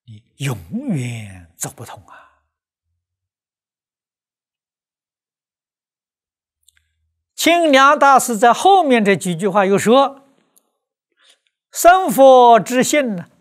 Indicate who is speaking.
Speaker 1: 你永远走不通啊！清凉大师在后面这几句话又说：“生佛之性呢，